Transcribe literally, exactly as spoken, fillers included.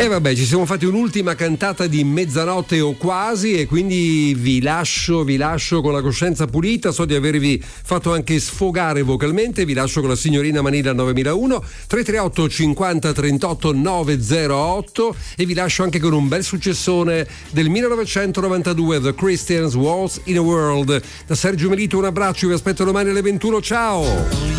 E vabbè, ci siamo fatti un'ultima cantata di mezzanotte o quasi, e quindi vi lascio, vi lascio con la coscienza pulita. So di avervi fatto anche sfogare vocalmente. Vi lascio con la signorina Manila novemilauno, tre tre otto cinquanta trentotto novecentootto, e vi lascio anche con un bel successone del millenovecentonovantadue, The Christians, Waltz in a World. Da Sergio Melito un abbraccio, vi aspetto domani alle ventuno, ciao!